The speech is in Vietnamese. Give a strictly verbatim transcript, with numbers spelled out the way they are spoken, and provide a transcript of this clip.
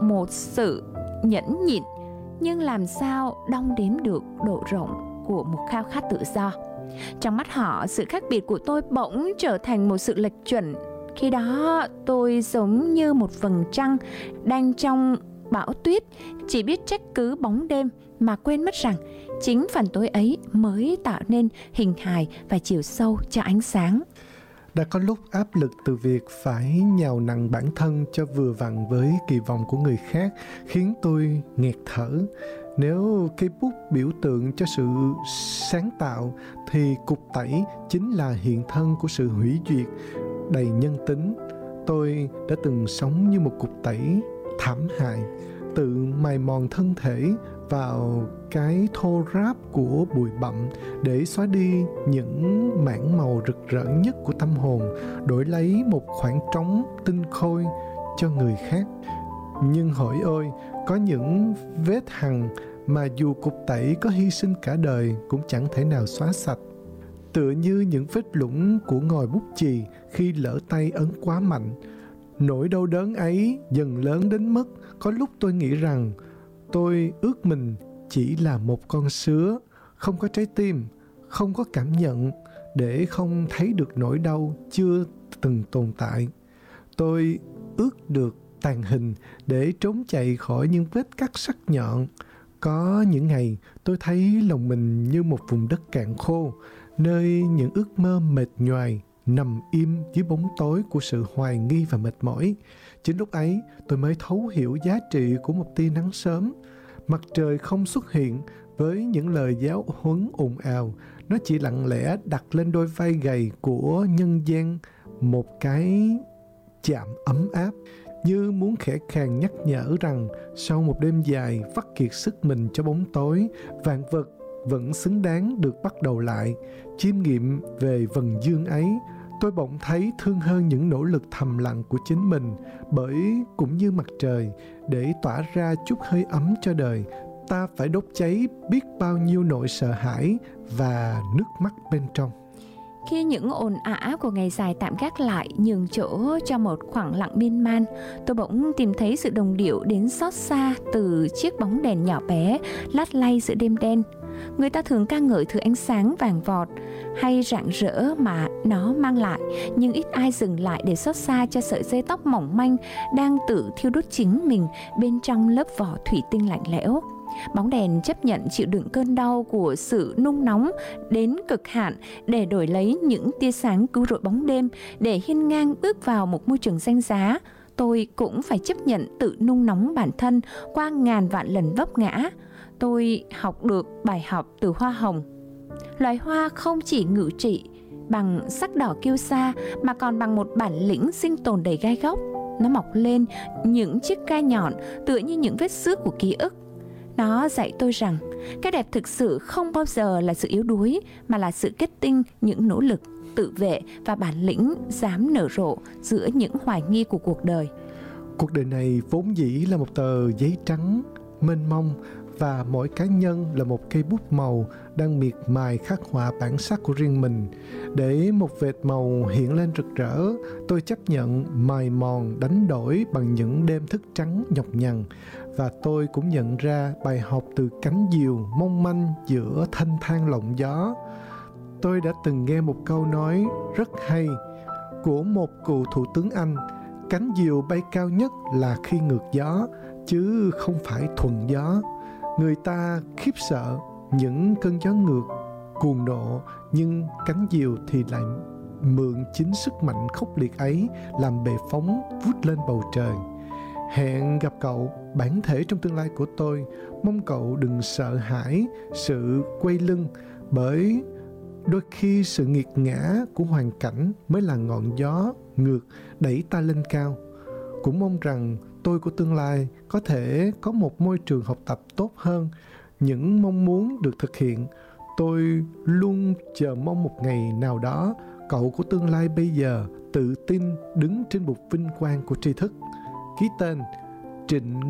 một sự nhẫn nhịn, nhưng làm sao đong đếm được độ rộng của một khao khát tự do. Trong mắt họ, sự khác biệt của tôi bỗng trở thành một sự lệch chuẩn. Khi đó tôi giống như một vầng trăng đang trong bão tuyết, chỉ biết trách cứ bóng đêm mà quên mất rằng chính phần tối ấy mới tạo nên hình hài và chiều sâu cho ánh sáng. Đã có lúc áp lực từ việc phải nhào nặng bản thân cho vừa vặn với kỳ vọng của người khác khiến tôi nghẹt thở. Nếu cây bút biểu tượng cho sự sáng tạo thì cục tẩy chính là hiện thân của sự hủy diệt đầy nhân tính. Tôi đã từng sống như một cục tẩy thảm hại, tự mài mòn thân thể vào cái thô ráp của bụi bặm để xóa đi những mảng màu rực rỡ nhất của tâm hồn, đổi lấy một khoảng trống tinh khôi cho người khác. Nhưng hỡi ôi, có những vết hằn mà dù cục tẩy có hy sinh cả đời cũng chẳng thể nào xóa sạch. Tựa như những vết lũng của ngòi bút chì khi lỡ tay ấn quá mạnh. Nỗi đau đớn ấy dần lớn đến mức có lúc tôi nghĩ rằng tôi ước mình chỉ là một con sứa, không có trái tim, không có cảm nhận, để không thấy được nỗi đau chưa từng tồn tại. Tôi ước được tàn hình để trốn chạy khỏi những vết cắt sắc nhọn. Có những ngày tôi thấy lòng mình như một vùng đất cạn khô, nơi những ước mơ mệt nhoài nằm im dưới bóng tối của sự hoài nghi và mệt mỏi. Chính lúc ấy tôi mới thấu hiểu giá trị của một tia nắng sớm. Mặt trời không xuất hiện với những lời giáo huấn ồn ào, nó chỉ lặng lẽ đặt lên đôi vai gầy của nhân gian một cái chạm ấm áp, như muốn khẽ khàng nhắc nhở rằng sau một đêm dài vắt kiệt sức mình cho bóng tối, vạn vật vẫn xứng đáng được bắt đầu lại. Chiêm nghiệm về vầng dương ấy, tôi bỗng thấy thương hơn những nỗ lực thầm lặng của chính mình, bởi cũng như mặt trời, để tỏa ra chút hơi ấm cho đời, ta phải đốt cháy biết bao nhiêu nỗi sợ hãi và nước mắt bên trong. Khi những ồn ào của ngày dài tạm gác lại, nhường chỗ cho một khoảng lặng miên man, tôi bỗng tìm thấy sự đồng điệu đến xót xa từ chiếc bóng đèn nhỏ bé lát lay giữa đêm đen. Người ta thường ca ngợi thứ ánh sáng vàng vọt hay rạng rỡ mà nó mang lại, nhưng ít ai dừng lại để xót xa cho sợi dây tóc mỏng manh đang tự thiêu đốt chính mình bên trong lớp vỏ thủy tinh lạnh lẽo. Bóng đèn chấp nhận chịu đựng cơn đau của sự nung nóng đến cực hạn để đổi lấy những tia sáng cứu rỗi bóng đêm, để hiên ngang bước vào một môi trường danh giá. Tôi cũng phải chấp nhận tự nung nóng bản thân qua ngàn vạn lần vấp ngã. Tôi học được bài học từ hoa hồng. Loài hoa không chỉ ngự trị bằng sắc đỏ kiêu sa, mà còn bằng một bản lĩnh sinh tồn đầy gai góc. Nó mọc lên những chiếc gai nhọn tựa như những vết xước của ký ức. Nó dạy tôi rằng cái đẹp thực sự không bao giờ là sự yếu đuối, mà là sự kết tinh những nỗ lực tự vệ và bản lĩnh dám nở rộ giữa những hoài nghi của cuộc đời. Cuộc đời này vốn dĩ là một tờ giấy trắng mênh mông, và mỗi cá nhân là một cây bút màu đang miệt mài khắc họa bản sắc của riêng mình. Để một vệt màu hiện lên rực rỡ, tôi chấp nhận mài mòn đánh đổi bằng những đêm thức trắng nhọc nhằn. Và tôi cũng nhận ra bài học từ cánh diều mong manh giữa thanh thang lộng gió. Tôi đã từng nghe một câu nói rất hay của một cựu thủ tướng Anh: cánh diều bay cao nhất là khi ngược gió, chứ không phải thuận gió. Người ta khiếp sợ những cơn gió ngược cuồng nộ, nhưng cánh diều thì lại mượn chính sức mạnh khốc liệt ấy làm bệ phóng vút lên bầu trời. Hẹn gặp cậu, bản thể trong tương lai của tôi. Mong cậu đừng sợ hãi sự quay lưng, bởi đôi khi sự nghiệt ngã của hoàn cảnh mới là ngọn gió ngược đẩy ta lên cao. Cũng mong rằng tôi của tương lai có thể có một môi trường học tập tốt hơn. Những mong muốn được thực hiện. Tôi luôn chờ mong một ngày nào đó cậu của tương lai bây giờ tự tin đứng trên bục vinh quang của tri thức. Ký tên Trịnh